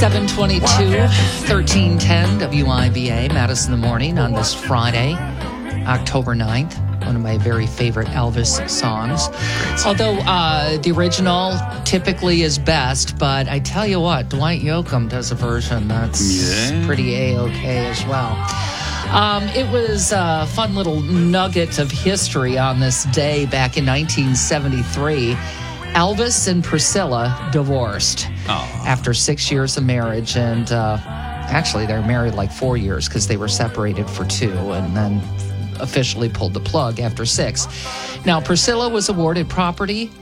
722, 1310 WIBA, Madison in the Morning on this Friday, October 9th. One of my very favorite Elvis songs. Although the original typically is best, but I tell you what, Dwight Yoakam does a version that's pretty A-OK as well. It was a fun little nugget of history on this day back in 1973. Elvis and Priscilla divorced after 6 years of marriage. And actually, they were married like 4 years because they were separated for 2 and then officially pulled the plug after 6. Now, Priscilla was awarded property,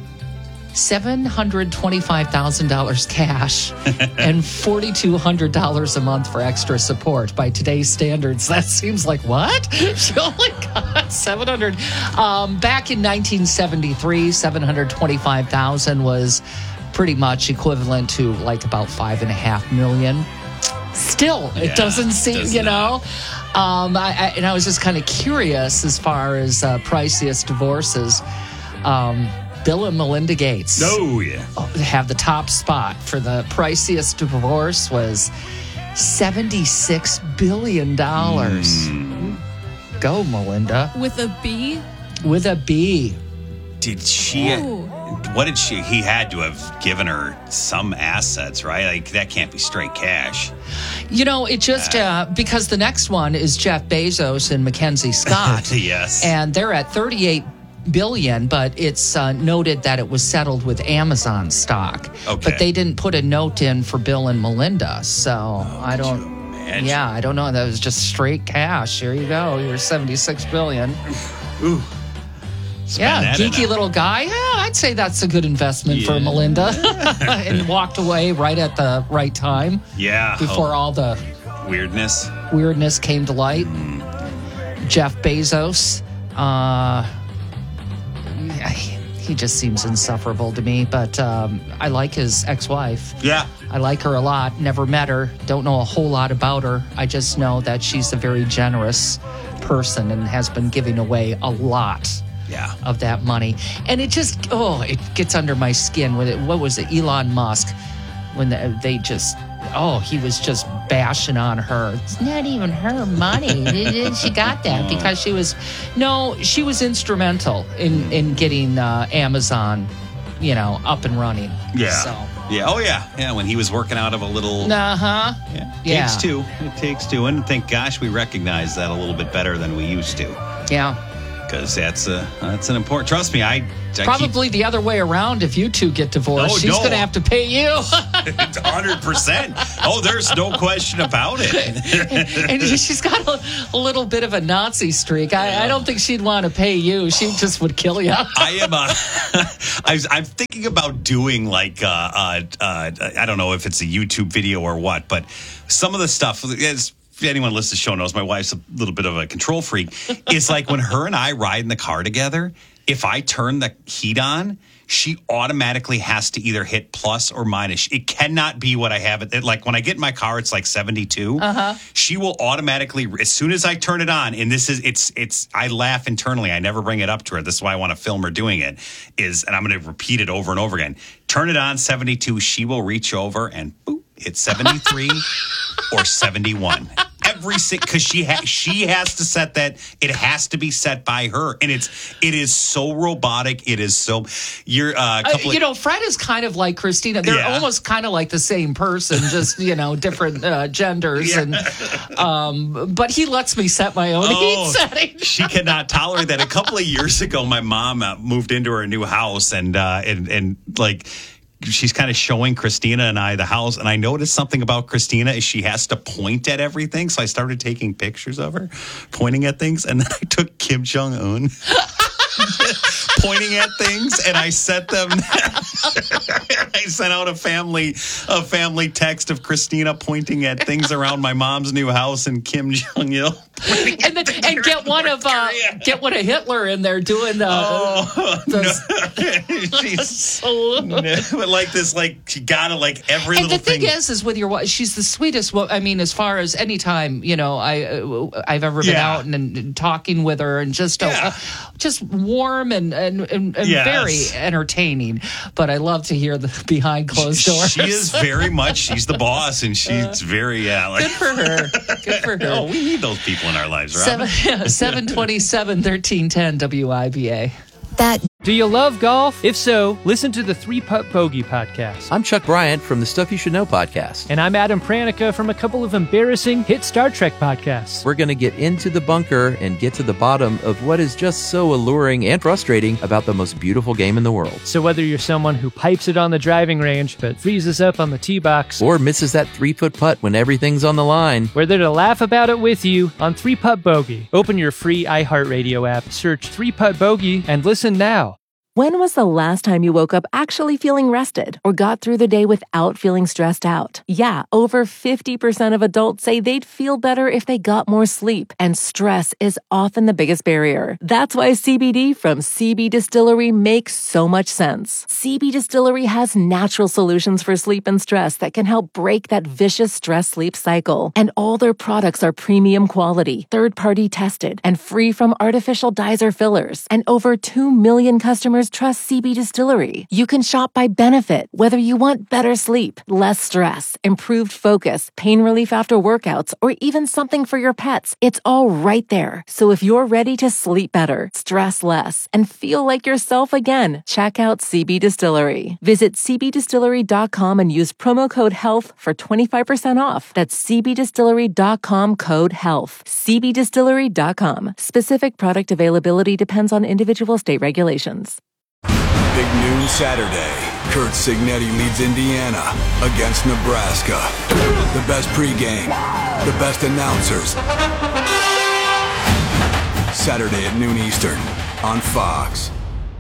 $725,000 cash, and $4,200 a month for extra support. By today's standards, that seems like what? She only got $700. Back in 1973, $725,000 was pretty much equivalent to like about $5.5 million. Still, it doesn't seem, I was just kind of curious as far as priciest divorces. Bill and Melinda Gates have the top spot for the priciest divorce was $76 billion. Go, Melinda. With a B? With a B. Did she... What did she... He had to have given her some assets, right? Like, that can't be straight cash. It just... because the next one is Jeff Bezos and Mackenzie Scott. Yes. And they're at $38 billion, but it's noted that it was settled with Amazon stock. Okay. But they didn't put a note in for Bill and Melinda, so I don't... Yeah, I don't know. That was just straight cash. Here you go. You're $76 billion. Ooh. Geeky little guy. Yeah, I'd say that's a good investment for Melinda. And walked away right at the right time. Yeah. Before all the weirdness came to light. Jeff Bezos. He just seems insufferable to me, but I like his ex-wife. Yeah. I like her a lot. Never met her. Don't know a whole lot about her. I just know that she's a very generous person and has been giving away a lot of that money. And it just, it gets under my skin. What was it? Elon Musk, when he was just bashing on her. It's not even her money. She got that because she was instrumental in getting Amazon, up and running. Yeah. So. Yeah. Oh, yeah. Yeah. When he was working out of a little. Takes two. It takes two. And thank gosh we recognize that a little bit better than we used to. Yeah. Because that's an important. Trust me, I probably the other way around. If you two get divorced, she's going to have to pay you. 100%. Oh, there's no question about it. and she's got a little bit of a Nazi streak. I don't think she'd want to pay you. She just would kill you. I'm thinking about doing like I don't know if it's a YouTube video or what, but some of the stuff is. If anyone listens to the show knows my wife's a little bit of a control freak. It's like when her and I ride in the car together, if I turn the heat on, she automatically has to either hit plus or minus. It cannot be what I have it. Like when I get in my car, it's like 72. She will automatically, as soon as I turn it on, and I laugh internally. I never bring it up to her. This is why I want to film her doing it, and I'm going to repeat it over and over again. Turn it on, 72. She will reach over and boop, hit 73 or 71. Because she has to set that. It has to be set by her, and it is so robotic. It is so. Fred is kind of like Christina. They're almost kind of like the same person, just different genders, and but he lets me set my own heat setting. She cannot tolerate that. A couple of years ago, my mom moved into her new house, and like. She's kind of showing Christina and I the house, and I noticed something about Christina is she has to point at everything. So I started taking pictures of her pointing at things, and then I took Kim Jong-un pointing at things, and I set them. I sent out a family text of Christina pointing at things around my mom's new house and Kim Jong-il. And get one of Hitler in there doing but like this, like she gotta like every and little the thing thing. is with your wife, she's the sweetest. I mean, as far as any time I've ever been out and talking with her, and just just warm and Yes. very entertaining. But I love to hear the behind closed doors. She is very much, she's the boss, and she's very, Good for her. Good for her. Oh, we need those people in our lives, right? 727 1310 WIBA. Do you love golf? If so, listen to the 3-Putt Bogey podcast. I'm Chuck Bryant from the Stuff You Should Know podcast. And I'm Adam Pranica from a couple of embarrassing hit Star Trek podcasts. We're going to get into the bunker and get to the bottom of what is just so alluring and frustrating about the most beautiful game in the world. So whether you're someone who pipes it on the driving range but freezes up on the tee box, Or misses that 3-foot putt when everything's on the line. we're there to laugh about it with you on 3-Putt Bogey. Open your free iHeartRadio app, search 3-Putt Bogey, and listen now. When was the last time you woke up actually feeling rested or got through the day without feeling stressed out? Yeah, over 50% of adults say they'd feel better if they got more sleep, and stress is often the biggest barrier. That's why CBD from CB Distillery makes so much sense. CB Distillery has natural solutions for sleep and stress that can help break that vicious stress-sleep cycle. And all their products are premium quality, third-party tested, and free from artificial dyes or fillers. And over 2 million customers trust CB Distillery. You can shop by benefit, whether you want better sleep, less stress, improved focus, pain relief after workouts, or even something for your pets. It's all right there. So if you're ready to sleep better, stress less, and feel like yourself again, check out CB Distillery. Visit cbdistillery.com and use promo code HEALTH for 25% off. That's cbdistillery.com code HEALTH. cbdistillery.com. Specific product availability depends on individual state regulations. Big noon Saturday. Kurt Signetti leads Indiana against Nebraska. The best pregame, the best announcers. Saturday at noon Eastern on Fox.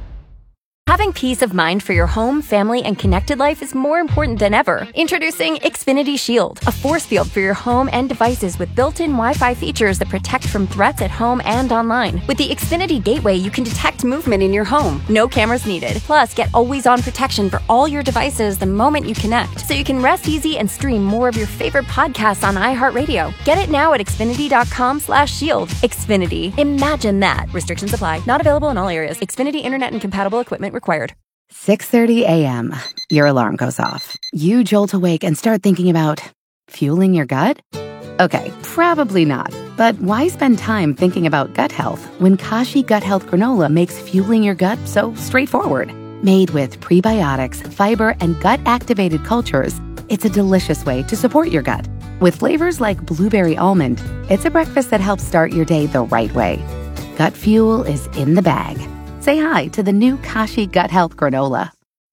Having peace of mind for your home, family, and connected life is more important than ever. Introducing Xfinity Shield, a force field for your home and devices with built-in Wi-Fi features that protect from threats at home and online. With the Xfinity Gateway, you can detect movement in your home. No cameras needed. Plus, get always-on protection for all your devices the moment you connect, so you can rest easy and stream more of your favorite podcasts on iHeartRadio. Get it now at Xfinity.com/shield. Xfinity. Imagine that. Restrictions apply. Not available in all areas. Xfinity Internet and compatible equipment required. 6:30 a.m. Your alarm goes off. You jolt awake and start thinking about fueling your gut? Okay, probably not. But why spend time thinking about gut health when Kashi Gut Health Granola makes fueling your gut so straightforward? Made with prebiotics, fiber, and gut-activated cultures, it's a delicious way to support your gut. With flavors like blueberry almond, it's a breakfast that helps start your day the right way. Gut fuel is in the bag. Say hi to the new Kashi Gut Health Granola.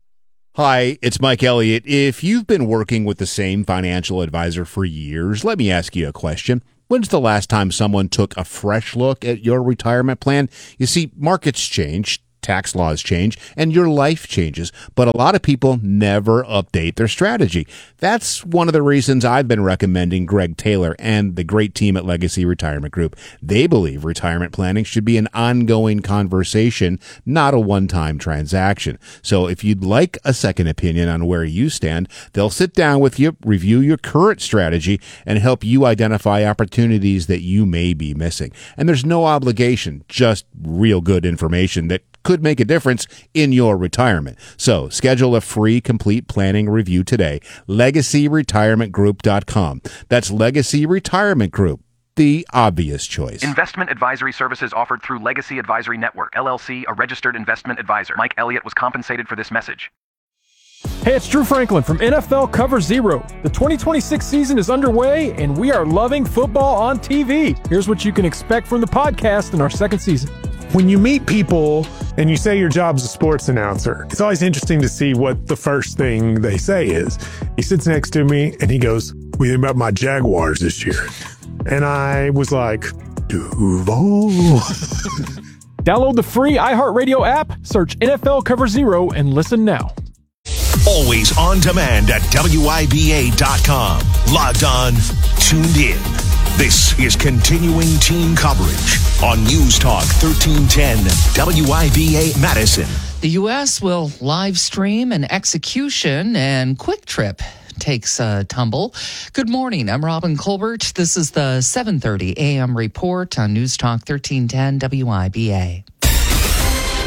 Hi, it's Mike Elliott. If you've been working with the same financial advisor for years, let me ask you a question. When's the last time someone took a fresh look at your retirement plan? You see, markets change, tax laws change, and your life changes, but a lot of people never update their strategy. That's one of the reasons I've been recommending Greg Taylor and the great team at Legacy Retirement Group. They believe retirement planning should be an ongoing conversation, not a one-time transaction. So if you'd like a second opinion on where you stand, they'll sit down with you, review your current strategy, and help you identify opportunities that you may be missing. And there's no obligation, just real good information that could make a difference in your retirement. So schedule a free complete planning review today. LegacyRetirementGroup.com. That's Legacy Retirement Group, the obvious choice. Investment advisory services offered through Legacy Advisory Network, LLC, a registered investment advisor. Mike Elliott was compensated for this message. Hey, it's Drew Franklin from NFL Cover Zero. The 2026 season is underway, and we are loving football on TV. Here's what you can expect from the podcast in our second season. When you meet people and you say your job's a sports announcer, it's always interesting to see what the first thing they say is. He sits next to me and he goes, "What do you think about my Jaguars this year?" And I was like, Duval. Download the free iHeartRadio app, search NFL Cover Zero, and listen now. Always on demand at WIBA.com. Logged on, tuned in. This is continuing team coverage on News Talk 1310 WIBA Madison. The U.S. will live stream an execution, and Quick Trip takes a tumble. Good morning. I'm Robin Colbert. This is the 7:30 a.m. report on News Talk 1310 WIBA.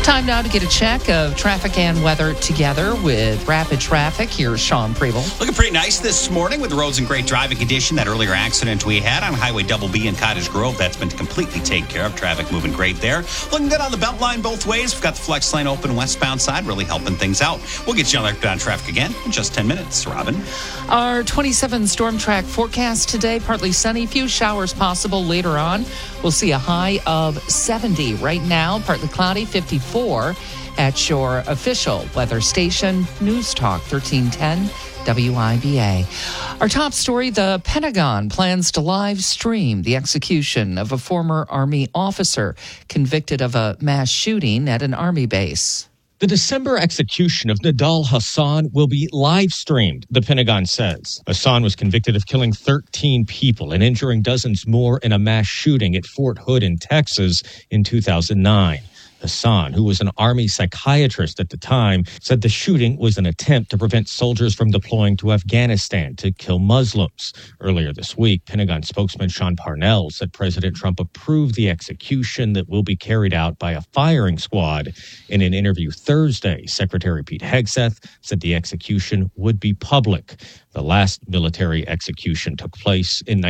Time now to get a check of traffic and weather together with Rapid Traffic. Here's Sean Preble. Looking pretty nice this morning with the roads in great driving condition. That earlier accident we had on Highway Double B in Cottage Grove, that's been completely taken care of. Traffic moving great there. Looking good on the Beltline both ways. We've got the flex lane open westbound side, really helping things out. We'll get you on traffic again in just 10 minutes. Robin. Our 27 storm track forecast today, partly sunny, few showers possible later on. We'll see a high of 70 right now, partly cloudy, 54 at your official weather station, News Talk 1310 WIBA. Our top story, the Pentagon plans to live stream the execution of a former Army officer convicted of a mass shooting at an Army base. The December execution of Nidal Hasan will be live streamed, the Pentagon says. Hasan was convicted of killing 13 people and injuring dozens more in a mass shooting at Fort Hood in Texas in 2009. Hasan, who was an Army psychiatrist at the time, said the shooting was an attempt to prevent soldiers from deploying to Afghanistan to kill Muslims. Earlier this week, Pentagon spokesman Sean Parnell said President Trump approved the execution that will be carried out by a firing squad. In an interview Thursday, Secretary Pete Hegseth said the execution would be public. The last military execution took place in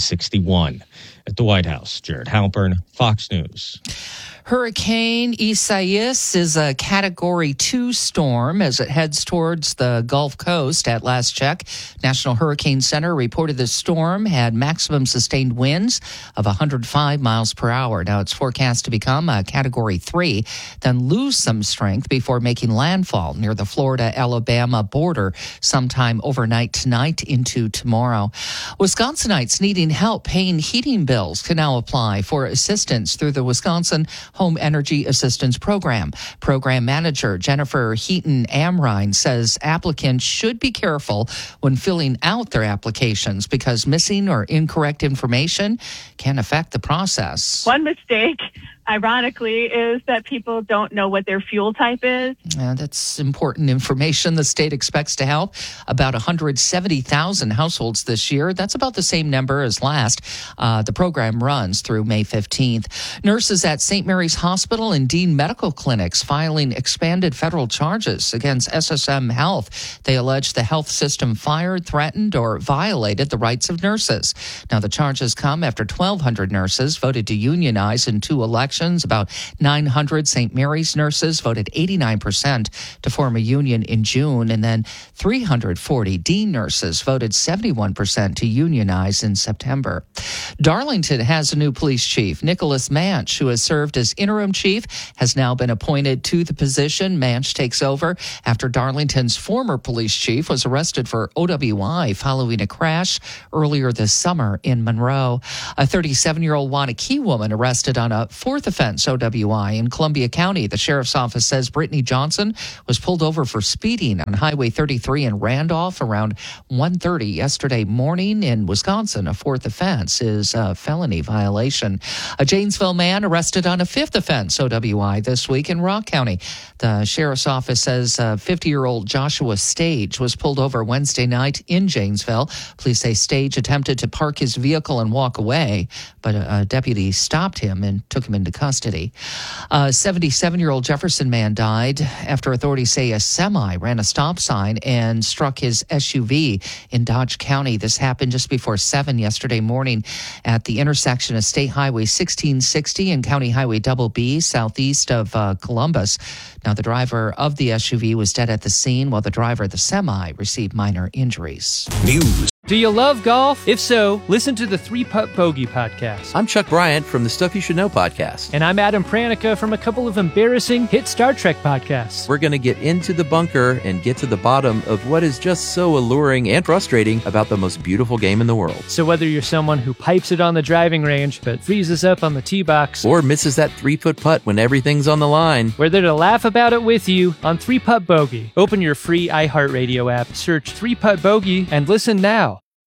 1961. At the White House, Jared Halpern, Fox News. Hurricane Isaias is a Category 2 storm as it heads towards the Gulf Coast. At last check, National Hurricane Center reported the storm had maximum sustained winds of 105 miles per hour. Now it's forecast to become a Category 3, then lose some strength before making landfall near the Florida-Alabama border sometime overnight tonight into tomorrow. Wisconsinites needing help paying heating bills can now apply for assistance through the Wisconsin Home Energy Assistance Program. Program Manager Jennifer Heaton Amrine says applicants should be careful when filling out their applications because missing or incorrect information can affect the process. One mistake, ironically, is that people don't know what their fuel type is. That's important information. The state expects to help about 170,000 households this year. That's about the same number as last. The program runs through May 15th. Nurses at St. Mary's Hospital and Dean Medical Clinics filing expanded federal charges against SSM Health. They allege the health system fired, threatened, or violated the rights of nurses. Now, the charges come after 1,200 nurses voted to unionize in 2 elections. About 900 St. Mary's nurses voted 89% to form a union in June, and then 340 Dean nurses voted 71% to unionize in September. Darlington has a new police chief. Nicholas Manch, who has served as interim chief, has now been appointed to the position. Manch takes over after Darlington's former police chief was arrested for OWI following a crash earlier this summer in Monroe. A 37-year-old Wanakee woman arrested on a 4th offense OWI in Columbia County. The sheriff's office says Brittany Johnson was pulled over for speeding on Highway 33 in Randolph around 1:30 yesterday morning. In Wisconsin, a 4th offense is a felony violation. A Janesville man arrested on a 5th offense OWI this week in Rock County. The sheriff's office says 50-year-old Joshua Stage was pulled over Wednesday night in Janesville. Police say Stage attempted to park his vehicle and walk away, but a deputy stopped him and took him into custody. A 77-year-old Jefferson man died after authorities say a semi ran a stop sign and struck his SUV in Dodge County. This happened just before 7 yesterday morning at the intersection of State Highway 1660 and County Highway Double B southeast of Columbus. Now, the driver of the SUV was dead at the scene, while the driver of the semi received minor injuries. News. Do you love golf? If so, listen to the 3-Putt Bogey podcast. I'm Chuck Bryant from the Stuff You Should Know podcast. And I'm Adam Pranica from a couple of embarrassing hit Star Trek podcasts. We're going to get into the bunker and get to the bottom of what is just so alluring and frustrating about the most beautiful game in the world. So whether you're someone who pipes it on the driving range but freezes up on the tee box, or misses that 3-foot putt when everything's on the line, we're there to laugh about it with you on 3-Putt Bogey. Open your free iHeartRadio app, search 3-Putt Bogey, and listen now.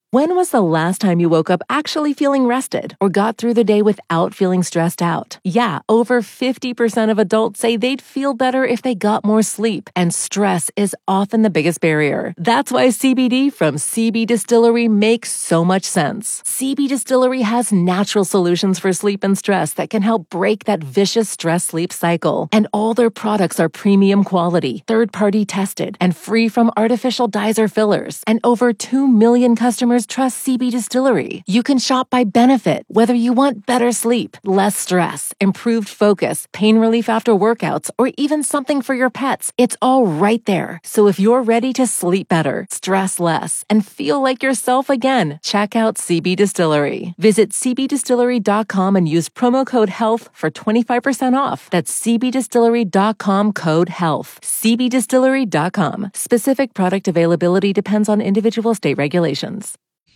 When was the last time you woke up actually feeling rested or got through the day without feeling stressed out? Yeah, over 50% of adults say they'd feel better if they got more sleep, and stress is often the biggest barrier. That's why CBD from CB Distillery makes so much sense. CB Distillery has natural solutions for sleep and stress that can help break that vicious stress-sleep cycle. And all their products are premium quality, third-party tested, and free from artificial dyes or fillers. And over 2 million customers trust CB Distillery. You can shop by benefit, whether you want better sleep, less stress, improved focus, pain relief after workouts, or even something for your pets. It's all right there. So if you're ready to sleep better, stress less, and feel like yourself again, check out CB Distillery. Visit cbdistillery.com and use promo code HEALTH for 25% off. That's cbdistillery.com code HEALTH. cbdistillery.com. Specific product availability depends on individual state regulations.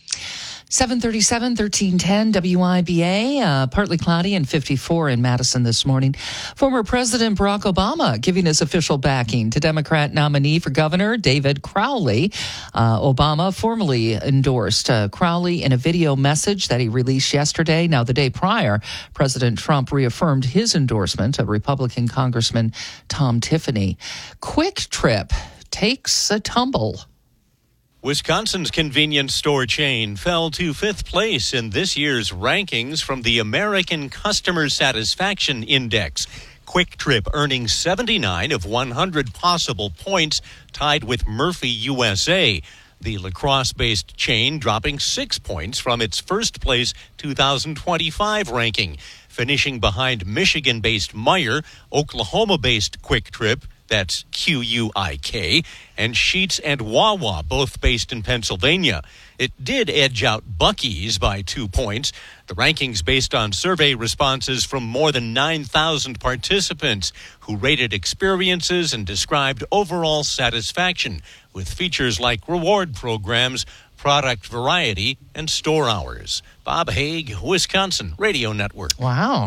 737, 1310 WIBA, partly cloudy and 54 in Madison this morning. Former President Barack Obama giving his official backing to Democrat nominee for governor David Crowley. Obama formally endorsed Crowley in a video message that he released yesterday. Now, the day prior, President Trump reaffirmed his endorsement of Republican Congressman Tom Tiffany. Quick Trip takes a tumble. Wisconsin's convenience store chain fell to 5th place in this year's rankings from the American Customer Satisfaction Index. Quick Trip earning 79 of 100 possible points, tied with Murphy USA. The La Crosse-based chain dropping 6 points from its first place 2025 ranking, finishing behind Michigan-based Meijer, Oklahoma-based Quick Trip, that's QUIK, and Sheetz and Wawa, both based in Pennsylvania. It did edge out Buc-ee's by 2 points. The rankings based on survey responses from more than 9,000 participants who rated experiences and described overall satisfaction with features like reward programs, product variety, and store hours. Bob Haig, Wisconsin Radio Network. Wow.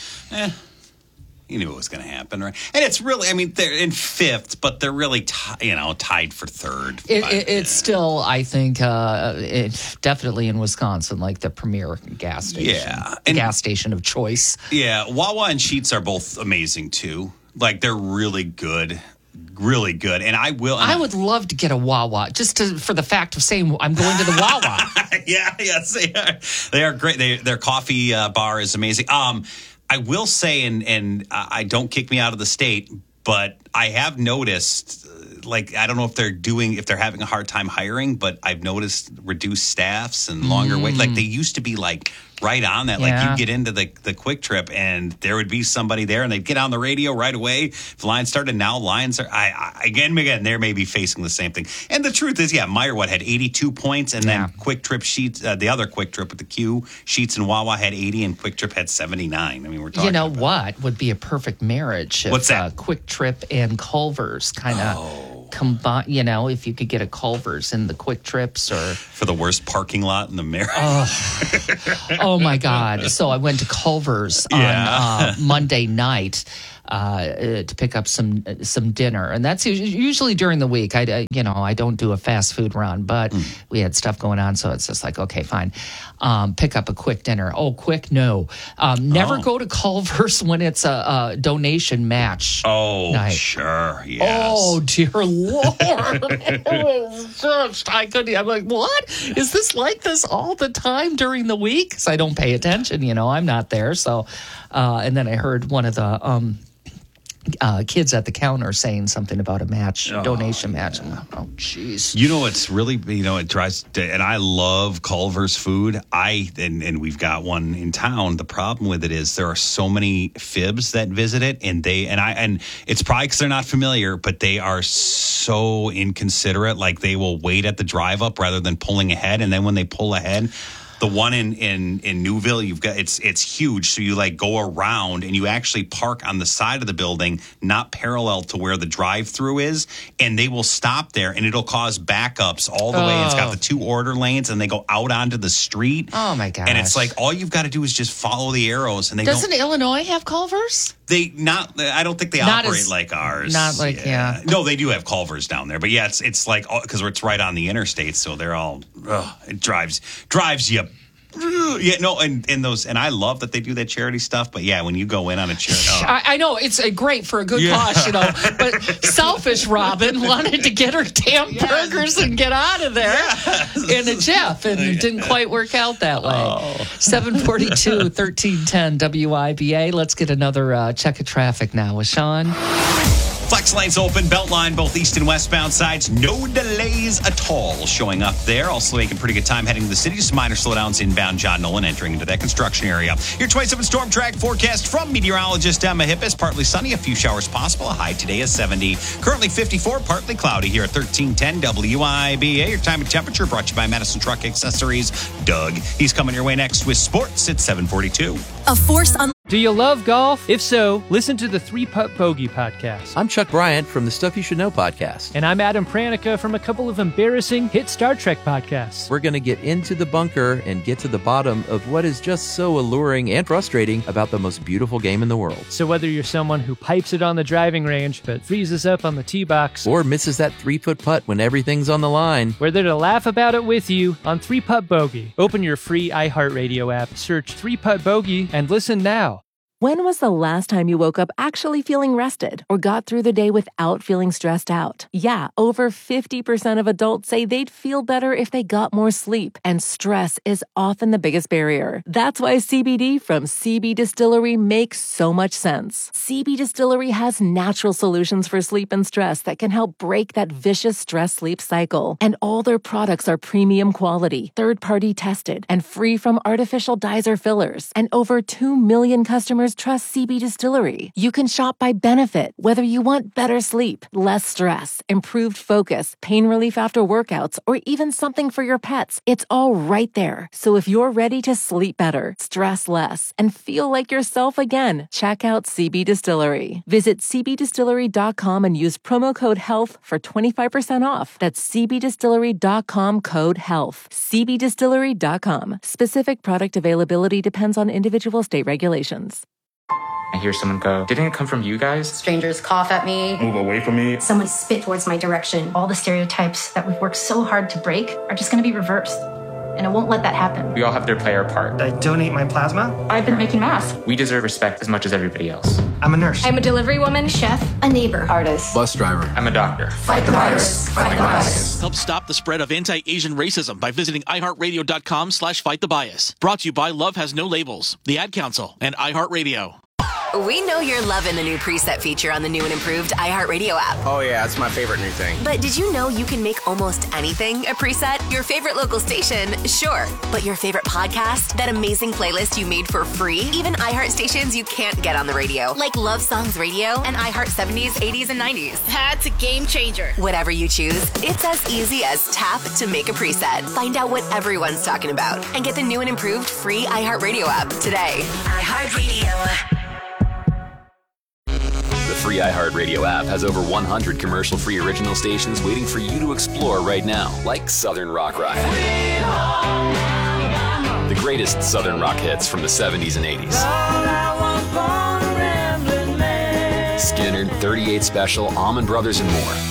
You knew it was going to happen, right? And it's really, I mean, they're in 5th, but they're really, tied for 3rd. It's still, I think, definitely in Wisconsin, like the premier gas station. Yeah. The gas station of choice. Yeah. Wawa and Sheetz are both amazing, too. Like, they're really good. Really good. And I would love to get a Wawa, just for the fact of saying I'm going to the Wawa. Yes, they are great. Their coffee bar is amazing. I will say, and I don't kick me out of the state, but I have noticed, I don't know if they're having a hard time hiring, but I've noticed reduced staffs and longer wait. Like they used to be right on that. Like you get into the Quick Trip and there would be somebody there and they'd get on the radio right away. If the line started, now lines are, again, they may be facing the same thing. And the truth is, Meijer, had 82 points and then Quick Trip Sheetz, the other Quick Trip with the Q, Sheetz and Wawa had 80 and Quick Trip had 79. I mean, we're talking You know what would be a perfect marriage? What's that? Quick Trip and Culver's kind of combine, if you could get a Culver's in the Quick Trips or for the worst parking lot in the Marriott. Oh my God. So I went to Culver's on Monday night to pick up some dinner, and that's usually during the week. I don't do a fast food run, but we had stuff going on, so it's just like, okay, fine, pick up a quick dinner. Oh, quick, no, never go to Culver's when it's a donation match. Oh, night. Sure, yes. Oh dear Lord, I couldn't. I'm like, what is this like this all the time during the week? Because I don't pay attention. I'm not there. So, and then I heard one of the kids at the counter saying something about a match, donation match. I'm like, oh, jeez. It's really, it drives, and I love Culver's food. And we've got one in town. The problem with it is there are so many fibs that visit it, and it's probably because they're not familiar, but they are so inconsiderate. Like they will wait at the drive up rather than pulling ahead. And then when they pull ahead, The one in Newville, you've got it's huge. So you like go around and you actually park on the side of the building, not parallel to where the drive-through is, and they will stop there and it'll cause backups all the way. It's got the 2 order lanes and they go out onto the street. Oh my gosh. And it's like all you've got to do is just follow the arrows. And Doesn't Illinois have Culvers? I don't think they Not operate as- like ours. not like- yeah. No, they do have Culvers down there, but yeah, it's like because it's right on the interstate, so they're all it drives you. Yeah, no, and those, and I love that they do that charity stuff. But yeah, when you go in on a charity, I know it's great for a good cause, you know. But selfish Robin wanted to get her damn burgers and get out of there in a jiff, and it didn't quite work out that way. 742, 1310 WIBA. Let's get another check of traffic now with Sean. Flex lanes open, Beltline, both east and westbound sides. No delays at all showing up there. Also making pretty good time heading to the city. Some minor slowdowns inbound John Nolan entering into that construction area. Your 27 storm track forecast from meteorologist Emma Hippis. Partly sunny, a few showers possible. A high today is 70. Currently 54, partly cloudy here at 1310 WIBA. Your time and temperature brought to you by Madison Truck Accessories. Doug, he's coming your way next with sports at 742. A force on. Do you love golf? If so, listen to the 3 Putt Bogey podcast. I'm Chuck Bryant from the Stuff You Should Know podcast. And I'm Adam Pranica from a couple of embarrassing hit Star Trek podcasts. We're going to get into the bunker and get to the bottom of what is just so alluring and frustrating about the most beautiful game in the world. So whether you're someone who pipes it on the driving range but freezes up on the tee box, or misses that 3-foot putt when everything's on the line, we're there to laugh about it with you on 3 Putt Bogey. Open your free iHeartRadio app, search 3 Putt Bogey, and listen now. When was the last time you woke up actually feeling rested or got through the day without feeling stressed out? Yeah, over 50% of adults say they'd feel better if they got more sleep, and stress is often the biggest barrier. That's why CBD from CB Distillery makes so much sense. CB Distillery has natural solutions for sleep and stress that can help break that vicious stress-sleep cycle. And all their products are premium quality, third-party tested, and free from artificial dyes or fillers. And over 2 million customers trust CB Distillery. You can shop by benefit, whether you want better sleep, less stress, improved focus, pain relief after workouts, or even something for your pets. It's all right there. So if you're ready to sleep better, stress less, and feel like yourself again, check out CB Distillery. Visit cbdistillery.com and use promo code HEALTH for 25% off. That's cbdistillery.com, code HEALTH. cbdistillery.com. Specific product availability depends on individual state regulations. I hear someone go, "Didn't it come from you guys?" Strangers cough at me. Move away from me. Someone spit towards my direction. All the stereotypes that we've worked so hard to break are just going to be reversed. And I won't let that happen. We all have to play our part. I donate my plasma. I've been making masks. We deserve respect as much as everybody else. I'm a nurse. I'm a delivery woman, chef, a neighbor, artist, bus driver. I'm a doctor. Fight the virus. Fight the bias. Help stop the spread of anti-Asian racism by visiting iHeartRadio.com/fightthebbias. Brought to you by Love Has No Labels, the Ad Council, and iHeartRadio. We know you're loving the new preset feature on the new and improved iHeartRadio app. Oh yeah, it's my favorite new thing. But did you know you can make almost anything a preset? Your favorite local station, sure. But your favorite podcast? That amazing playlist you made for free? Even iHeart stations you can't get on the radio, like Love Songs Radio and iHeart 70s, 80s, and 90s. That's a game changer. Whatever you choose, it's as easy as tap to make a preset. Find out what everyone's talking about and get the new and improved free iHeartRadio app today. iHeartRadio. The free iHeartRadio app has over 100 commercial-free original stations waiting for you to explore right now, like Southern Rock Ride. The greatest Southern rock hits from the 70s and 80s. Skinner, 38 Special, Allman Brothers, and more.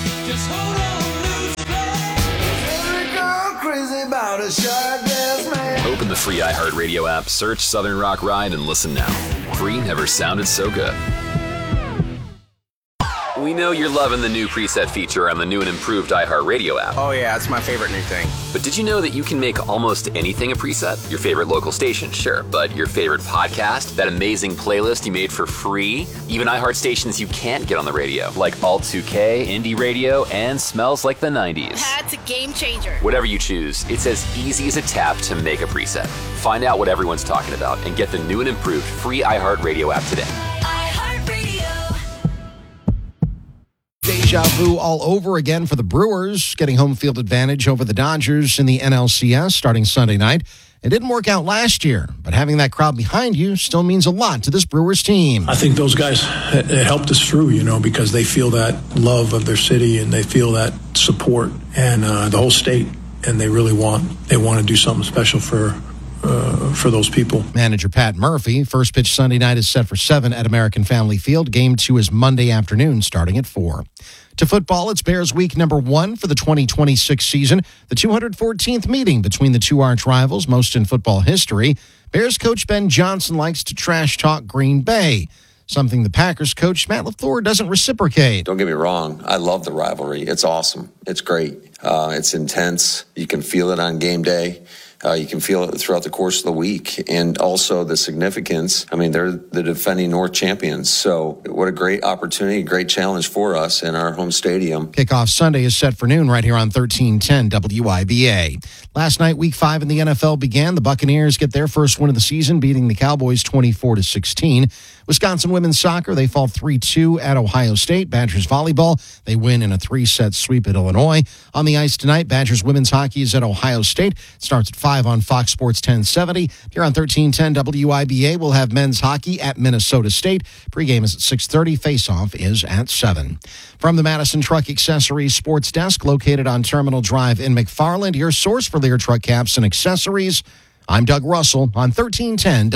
Open the free iHeartRadio app, search Southern Rock Ride, and listen now. Free never sounded so good. We know you're loving the new preset feature on the new and improved iHeartRadio app. Oh yeah, it's my favorite new thing. But did you know that you can make almost anything a preset? Your favorite local station, sure, but your favorite podcast, that amazing playlist you made for free, even iHeart stations you can't get on the radio, like Alt 2K, Indie Radio, and Smells Like the 90s. That's a game changer. Whatever you choose, it's as easy as a tap to make a preset. Find out what everyone's talking about and get the new and improved free iHeartRadio app today. Deja vu all over again for the Brewers, getting home field advantage over the Dodgers in the NLCS starting Sunday night It didn't work out last year, but having that crowd behind you still means a lot to this Brewers team. I think those guys helped us through, because they feel that love of their city and they feel that support and the whole state, and they really want to do something special for those people. Manager Pat Murphy, first pitch Sunday night is set for 7 at American Family Field. Game 2 is Monday afternoon starting at 4. To football, it's Bears week number 1 for the 2026 season, the 214th meeting between the two arch rivals, most in football history. Bears coach Ben Johnson likes to trash talk Green Bay, something the Packers coach Matt LaFleur doesn't reciprocate. Don't get me wrong, I love the rivalry. It's awesome. It's great. It's intense. You can feel it on game day. You can feel it throughout the course of the week, and also the significance. I mean, they're the defending North champions, so what a great opportunity, great challenge for us in our home stadium. Kickoff Sunday is set for noon right here on 1310 WIBA. Last night, Week 5 in the NFL began. The Buccaneers get their first win of the season, beating the Cowboys 24-16. Wisconsin women's soccer, they fall 3-2 at Ohio State. Badgers volleyball, they win in a 3-set sweep at Illinois. On the ice tonight, Badgers women's hockey is at Ohio State. It starts at 5 on Fox Sports 1070. Here on 1310 WIBA, we'll have men's hockey at Minnesota State. Pregame is at 6:30. Face-off is at 7. From the Madison Truck Accessories Sports Desk, located on Terminal Drive in McFarland, your source for Lear truck caps and accessories. I'm Doug Russell on 1310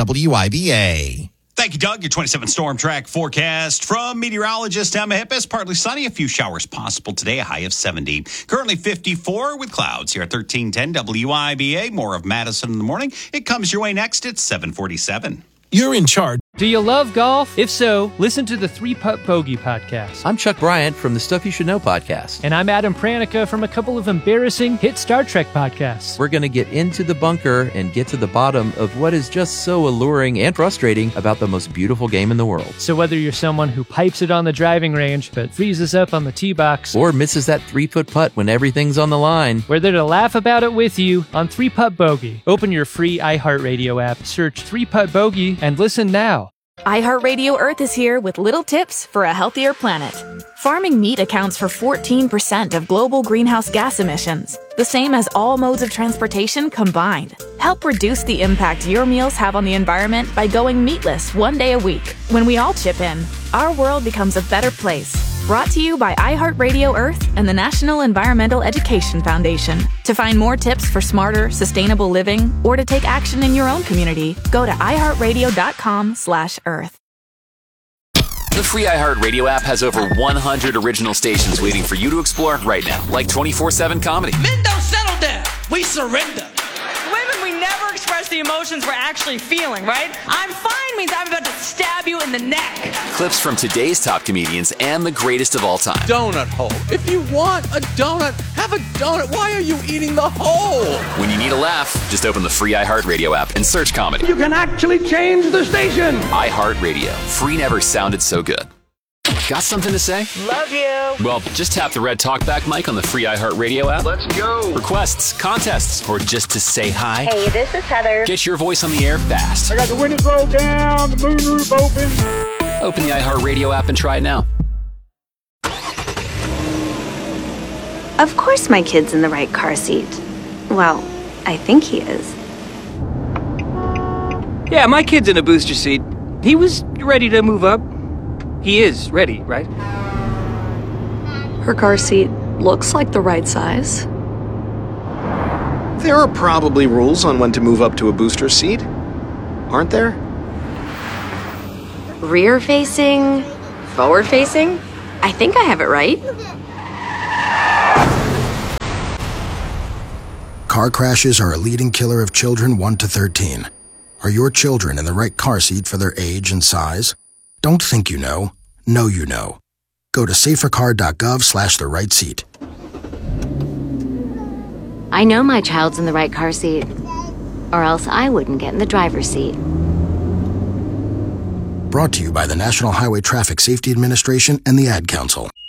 WIBA. Thank you, Doug. Your 27 storm track forecast from meteorologist Emma Hippis. Partly sunny, a few showers possible today, a high of 70. Currently 54 with clouds here at 1310 WIBA. More of Madison in the morning. It comes your way next at 7:47. You're in charge. Do you love golf? If so, listen to the 3-Putt Bogey podcast. I'm Chuck Bryant from the Stuff You Should Know podcast. And I'm Adam Pranica from a couple of embarrassing hit Star Trek podcasts. We're going to get into the bunker and get to the bottom of what is just so alluring and frustrating about the most beautiful game in the world. So whether you're someone who pipes it on the driving range but freezes up on the tee box, or misses that 3-foot putt when everything's on the line, we're there to laugh about it with you on 3-Putt Bogey. Open your free iHeartRadio app, search 3-Putt Bogey, and listen now. iHeartRadio Earth is here with little tips for a healthier planet. Farming meat accounts for 14% of global greenhouse gas emissions, the same as all modes of transportation combined. Help reduce the impact your meals have on the environment by going meatless one day a week. When we all chip in, our world becomes a better place. Brought to you by iHeartRadio Earth and the National Environmental Education Foundation. To find more tips for smarter, sustainable living, or to take action in your own community, go to iHeartRadio.com/Earth. The free iHeartRadio app has over 100 original stations waiting for you to explore right now, like 24/7 comedy. Men don't settle down. We surrender. Women, we never express the emotions we're actually feeling, right? I'm fine means I'm about to stab you in the neck. Clips from today's top comedians and the greatest of all time. Donut hole. If you want a donut, have a donut. Why are you eating the hole? When you need a laugh, just open the free iHeartRadio app and search comedy. You can actually change the station. iHeartRadio. Free never sounded so good. Got something to say? Love you. Well, just tap the red talkback mic on the free iHeartRadio app. Let's go. Requests, contests, or just to say hi. Hey, this is Heather. Get your voice on the air fast. I got the windows rolled down, the moonroof open. Open the iHeartRadio app and try it now. Of course my kid's in the right car seat. Well, I think he is. Yeah, my kid's in a booster seat. He was ready to move up. He is ready, right? Her car seat looks like the right size. There are probably rules on when to move up to a booster seat, aren't there? Rear facing, forward facing. I think I have it right. Car crashes are a leading killer of children 1 to 13. Are your children in the right car seat for their age and size? Don't think you know you know. Go to safercar.gov/the right seat. I know my child's in the right car seat, or else I wouldn't get in the driver's seat. Brought to you by the National Highway Traffic Safety Administration and the Ad Council.